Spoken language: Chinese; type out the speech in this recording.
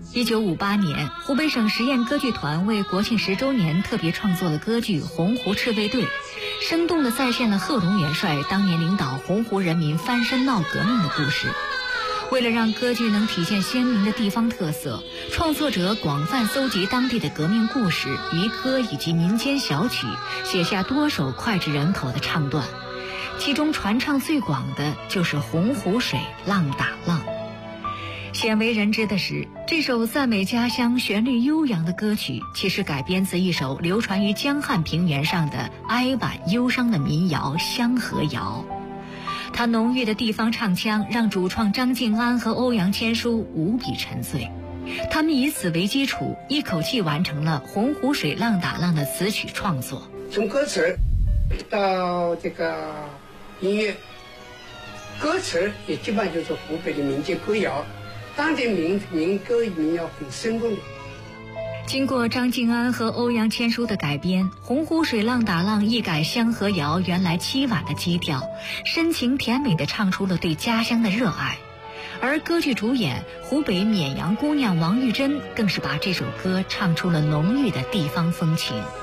1958年，湖北省实验歌剧团为国庆10周年特别创作了歌剧《洪湖赤卫队》，生动地再现了贺龙元帅当年领导洪湖人民翻身闹革命的故事。为了让歌剧能体现鲜明的地方特色，创作者广泛搜集当地的革命故事、渔歌以及民间小曲，写下多首脍炙人口的唱段。其中传唱最广的就是《洪湖水浪打浪》。鲜为人知的是，这首赞美家乡、旋律悠扬的歌曲，其实改编自一首流传于江汉平原上的哀婉忧伤的民谣《香河谣》。它浓郁的地方唱腔让主创张敬安和欧阳千书无比沉醉，他们以此为基础，一口气完成了《洪湖水浪打浪》的词曲创作。 从歌词到这个音乐，歌词也基本上就是湖北的民间歌谣，当地民歌民谣很生动。 经过张敬安和欧阳千书的改编，《洪湖水浪打浪》一改香河谣原来凄婉的基调，深情甜美地唱出了对家乡的热爱。而歌剧主演湖北沔阳姑娘王玉珍更是把这首歌唱出了浓郁的地方风情。